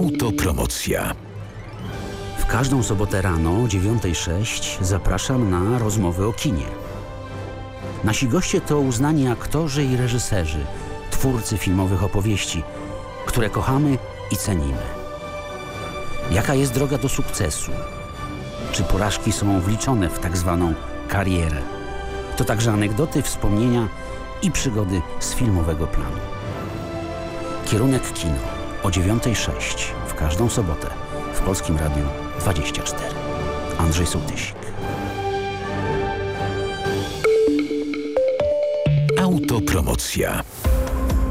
Autopromocja. W każdą sobotę rano o 9:06 zapraszam na rozmowy o kinie. Nasi goście to uznani aktorzy i reżyserzy, twórcy filmowych opowieści, które kochamy i cenimy. Jaka jest droga do sukcesu? Czy porażki są wliczone w tak zwaną karierę? To także anegdoty, wspomnienia i przygody z filmowego planu. Kierunek kino o 9:06 w każdą sobotę w Polskim Radiu 24. Andrzej Sołtysik. Autopromocja.